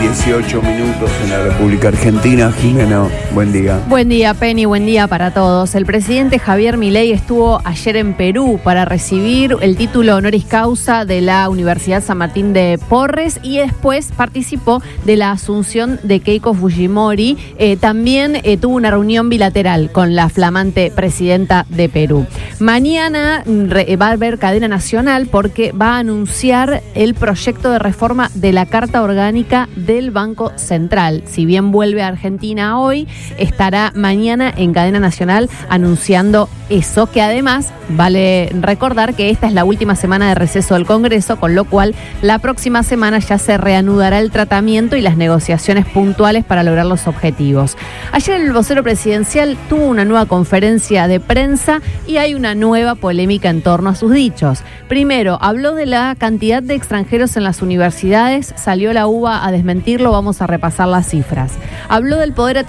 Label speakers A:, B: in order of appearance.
A: 18 minutos en la República Argentina. Jimena, buen día.
B: Buen día, Penny, buen día para todos. El presidente Javier Milei estuvo ayer en Perú para recibir el título honoris causa de la Universidad San Martín de Porres y después participó de la asunción de Keiko Fujimori. También tuvo una reunión bilateral con la flamante presidenta de Perú. Mañana va a haber cadena nacional porque va a anunciar el proyecto de reforma de la Carta Orgánica del Banco Central. Si bien vuelve a Argentina hoy, estará mañana en cadena nacional anunciando eso, que además vale recordar que esta es la última semana de receso del Congreso, con lo cual la próxima semana ya se reanudará el tratamiento y las negociaciones puntuales para lograr los objetivos. Ayer el vocero presidencial tuvo una nueva conferencia de prensa y hay una nueva polémica en torno a sus dichos. Primero, habló de la cantidad de extranjeros en las universidades, salió la UBA a desmentirlo, vamos a repasar las cifras. Habló del poder